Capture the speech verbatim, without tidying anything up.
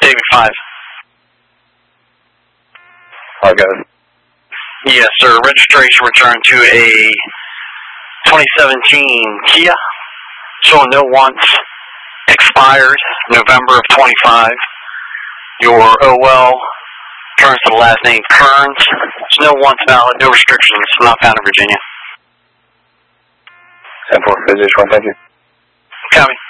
Navy five. I got it. Yes, sir. Registration returned to a twenty seventeen Kia. Showing no wants. Expired November of twenty-five. Your O L turns to the last name Kearns. There's no wants valid, no restrictions. Not found in Virginia. ten four, position one, thank you. Copy.